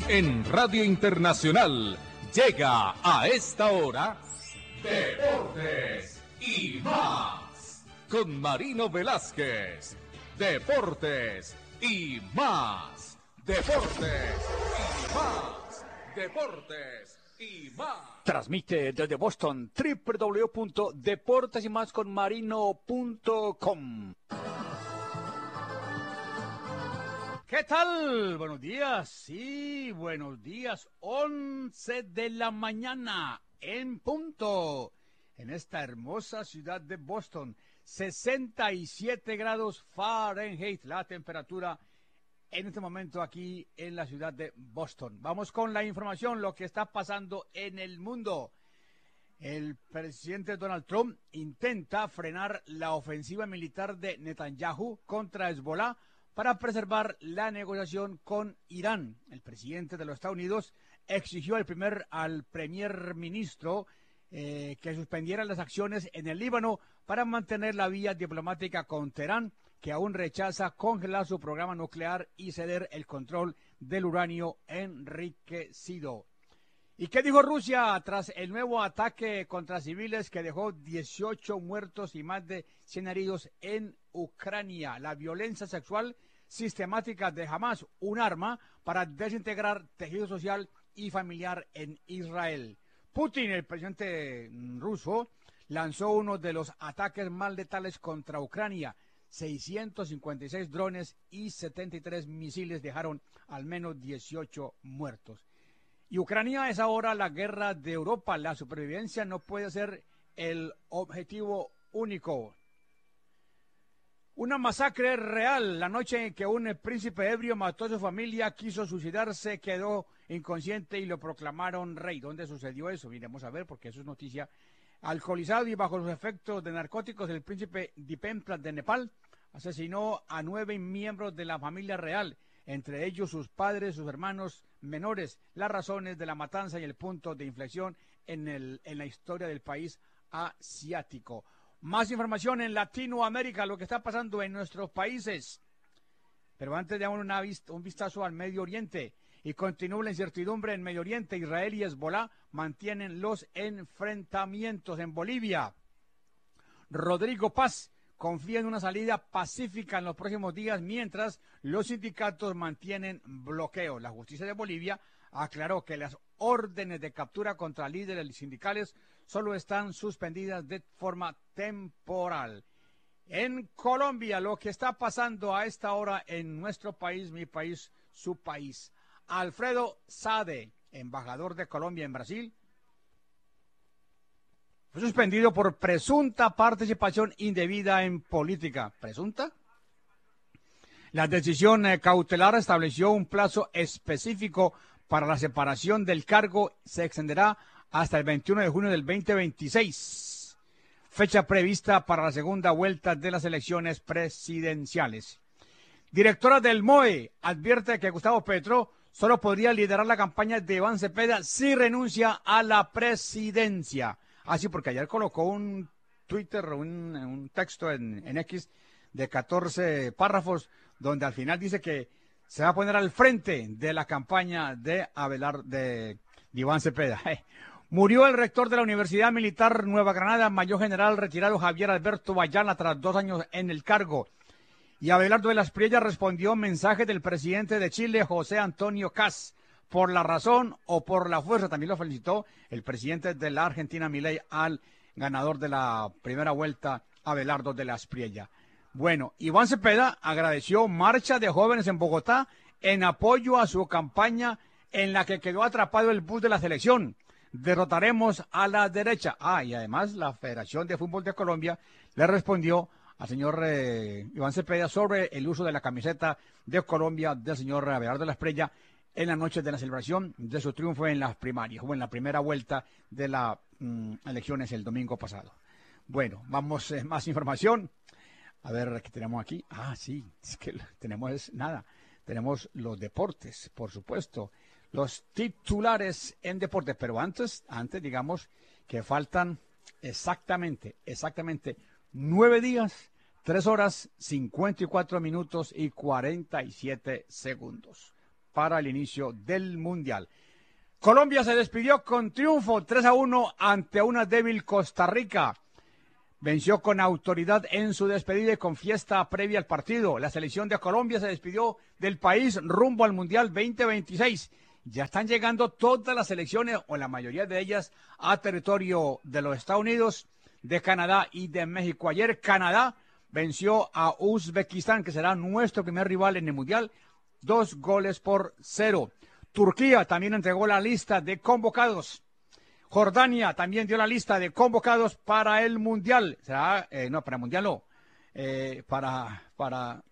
En Radio Internacional llega a esta hora Deportes y más con Marino Velázquez. Deportes y más. Deportes y más. Deportes y más. Transmite desde Boston www.deportesymasconmarino.com. ¿Qué tal? Buenos días. Sí, buenos días. 11 de la mañana en punto. En esta hermosa ciudad de Boston. 67 grados Fahrenheit la temperatura en este momento aquí en la ciudad de Boston. Vamos con la información, lo que está pasando en el mundo. El presidente Donald Trump intenta frenar la ofensiva militar de Netanyahu contra Hezbollah para preservar la negociación con Irán. El presidente de los Estados Unidos exigió al primer ministro que suspendiera las acciones en el Líbano para mantener la vía diplomática con Teherán, que aún rechaza congelar su programa nuclear y ceder el control del uranio enriquecido. ¿Y qué dijo Rusia tras el nuevo ataque contra civiles que dejó 18 muertos y más de 100 heridos en Ucrania? La violencia sexual sistemática de Hamas, un arma para desintegrar tejido social y familiar en Israel. Putin, el presidente ruso, lanzó uno de los ataques más letales contra Ucrania. 656 drones y 73 misiles dejaron al menos 18 muertos. Y Ucrania es ahora la guerra de Europa. La supervivencia no puede ser el objetivo único. Una masacre real. La noche en que un príncipe ebrio mató a su familia, quiso suicidarse, quedó inconsciente y lo proclamaron rey. ¿Dónde sucedió eso? Iremos a ver porque eso es noticia. Alcoholizado y bajo los efectos de narcóticos, el príncipe Dipempra de Nepal asesinó a 9 miembros de la familia real, entre ellos sus padres, sus hermanos menores. Las razones de la matanza y el punto de inflexión en la historia del país asiático. Más información en Latinoamérica, lo que está pasando en nuestros países. Pero antes de un vistazo al Medio Oriente. Y continúa la incertidumbre en Medio Oriente. Israel y Hezbollah mantienen los enfrentamientos en Bolivia. Rodrigo Paz confía en una salida pacífica en los próximos días mientras los sindicatos mantienen bloqueo. La justicia de Bolivia aclaró que las órdenes de captura contra líderes sindicales solo están suspendidas de forma temporal. En Colombia, lo que está pasando a esta hora en nuestro país, mi país, su país. Alfredo Sade, embajador de Colombia en Brasil, fue suspendido por presunta participación indebida en política. ¿Presunta? La decisión cautelar estableció un plazo específico para la separación del cargo. Se extenderá hasta el 21 de junio del 2026, fecha prevista para la segunda vuelta de las elecciones presidenciales. Directora del MOE advierte que Gustavo Petro solo podría liderar la campaña de Iván Cepeda si renuncia a la presidencia. Así porque ayer colocó un Twitter, un texto en X de 14 párrafos, donde al final dice que se va a poner al frente de la campaña de Iván Cepeda. Murió el rector de la Universidad Militar Nueva Granada, mayor general retirado Javier Alberto Bayala, tras 2 años en el cargo. Y Abelardo de las Priellas respondió a un mensaje del presidente de Chile, José Antonio Kast. Por la razón o por la fuerza, también lo felicitó el presidente de la Argentina, Milei, al ganador de la primera vuelta, Abelardo de las Priellas. Bueno, Iván Cepeda agradeció marcha de jóvenes en Bogotá en apoyo a su campaña en la que quedó atrapado el bus de la selección. Derrotaremos a la derecha. Y además la Federación de Fútbol de Colombia le respondió al señor Iván Cepeda sobre el uso de la camiseta de Colombia del señor Abelardo de las Priellas en la noche de la celebración de su triunfo en las primarias, o en la primera vuelta de las elecciones el domingo pasado. Bueno, vamos, más información. A ver, ¿qué tenemos aquí? Sí, es que tenemos tenemos los deportes, por supuesto, los titulares en deportes, pero antes digamos que faltan exactamente 9 días, 3 horas, 54 minutos y 47 segundos. para el inicio del Mundial. Colombia se despidió con triunfo 3-1 ante una débil Costa Rica. Venció con autoridad en su despedida y con fiesta previa al partido. La selección de Colombia se despidió del país rumbo al Mundial 2026. Ya están llegando todas las selecciones, o la mayoría de ellas, a territorio de los Estados Unidos, de Canadá y de México. Ayer Canadá venció a Uzbekistán, que será nuestro primer rival en el Mundial, 2-0. Turquía también entregó la lista de convocados. Jordania también dio la lista de convocados para el Mundial. Será, no, para el Mundial no. Para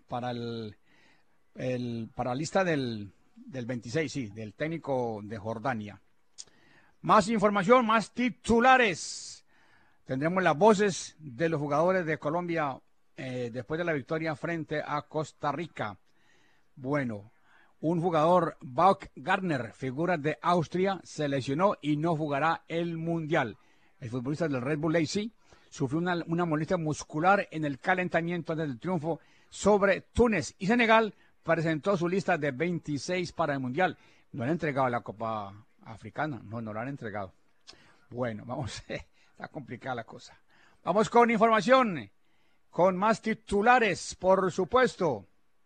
la lista del 26, sí, del técnico de Jordania. Más información, más titulares. Tendremos las voces de los jugadores de Colombia después de la victoria frente a Costa Rica. Bueno, un jugador, Baumgartner, figura de Austria, se lesionó y no jugará el Mundial. El futbolista del Red Bull Leipzig sufrió una molestia muscular en el calentamiento antes del triunfo sobre Túnez, y Senegal presentó su lista de 26 para el Mundial. No han entregado la Copa Africana, no lo han entregado. Bueno, vamos, está complicada la cosa. Vamos con información, con más titulares, por supuesto.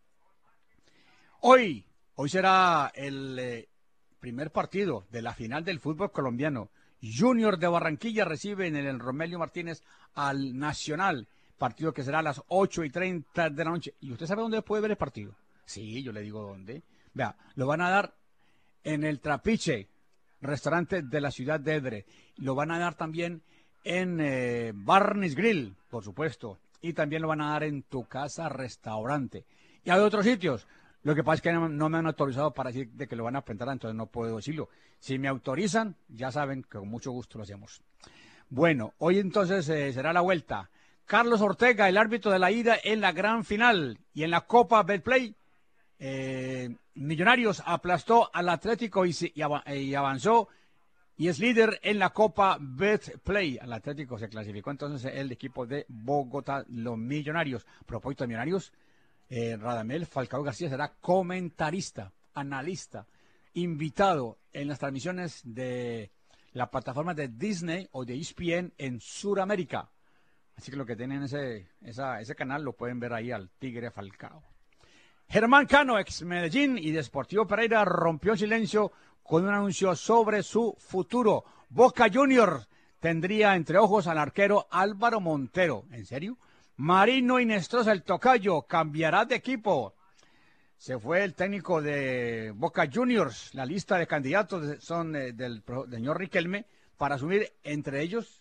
Hoy será el primer partido de la final del fútbol colombiano. Junior de Barranquilla recibe en el Romelio Martínez al Nacional, partido que será a las 8:30 de la noche. ¿Y usted sabe dónde puede ver el partido? Sí, yo le digo dónde. Vea, lo van a dar en el Trapiche, restaurante de la ciudad de Edre. Lo van a dar también en Barnes Grill, por supuesto. Y también lo van a dar en Tu Casa Restaurante. Y hay otros sitios. Lo que pasa es que no me han autorizado para decir de que lo van a presentar, entonces no puedo decirlo. Si me autorizan, ya saben que con mucho gusto lo hacemos. Bueno, hoy entonces será la vuelta. Carlos Ortega, el árbitro de la ida en la gran final. Y en la Copa Betplay, Millonarios aplastó al Atlético y avanzó y es líder en la Copa Betplay. El Atlético se clasificó entonces el equipo de Bogotá, los Millonarios. A propósito de Millonarios, Radamel Falcao García será comentarista, analista, invitado en las transmisiones de la plataforma de Disney o de ESPN en Sudamérica. Así que lo que tienen ese canal lo pueden ver ahí al Tigre Falcao. Germán Cano, ex Medellín y de Sportivo Pereira, rompió el silencio con un anuncio sobre su futuro. Boca Juniors tendría entre ojos al arquero Álvaro Montero. ¿En serio? Marino Inestrosa, el tocayo, cambiará de equipo. Se fue el técnico de Boca Juniors. La lista de candidatos son del señor Riquelme para asumir entre ellos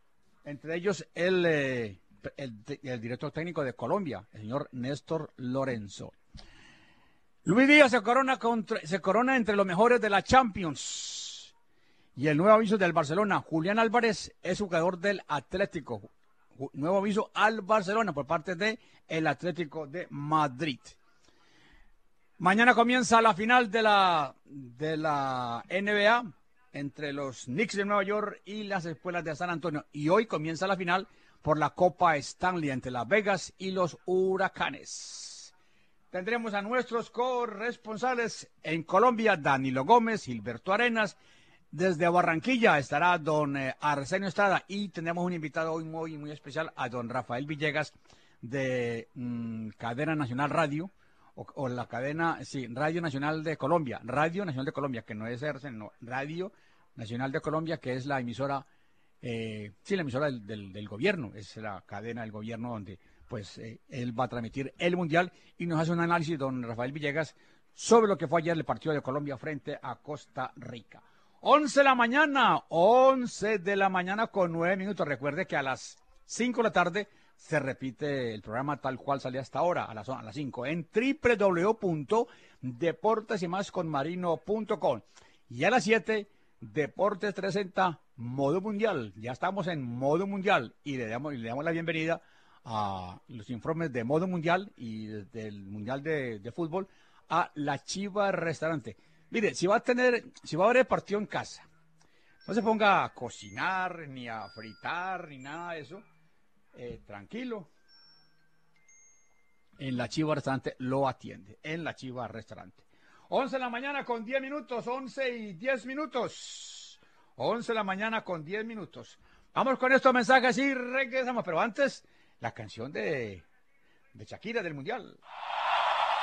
el director técnico de Colombia, el señor Néstor Lorenzo. Luis Díaz se corona entre los mejores de la Champions. Y el nuevo aviso del Barcelona, Julián Álvarez es jugador del Atlético. Nuevo aviso al Barcelona por parte del Atlético de Madrid. Mañana comienza la final de la NBA entre los Knicks de Nueva York y las Espuelas de San Antonio. Y hoy comienza la final por la Copa Stanley entre Las Vegas y los Huracanes. Tendremos a nuestros corresponsales en Colombia, Danilo Gómez, Gilberto Arenas. Desde Barranquilla estará don Arsenio Estrada y tenemos un invitado hoy muy especial, a don Rafael Villegas de Cadena Nacional Radio o la cadena, sí, Radio Nacional de Colombia, que no es RCN, no, Radio Nacional de Colombia, que es la emisora, la emisora del gobierno, es la cadena del gobierno donde pues él va a transmitir el Mundial y nos hace un análisis, don Rafael Villegas, sobre lo que fue ayer el partido de Colombia frente a Costa Rica. 11 de la mañana con 9 minutos. Recuerde que a las 5 de la tarde se repite el programa tal cual sale hasta ahora, a las 5, en www.deportesymasconmarino.com. Y a las 7, Deportes 360, modo mundial. Ya estamos en modo mundial y le damos la bienvenida a los informes de modo mundial y del mundial de fútbol a La Chiva Restaurante. Mire, si va a haber el partido en casa, no se ponga a cocinar, ni a fritar, ni nada de eso. Tranquilo. En La Chiva Restaurante lo atiende, en La Chiva Restaurante. 11 de la mañana con 10 minutos, 11 y 10 minutos. 11 de la mañana con 10 minutos. Vamos con estos mensajes y regresamos, pero antes, la canción de Shakira del Mundial.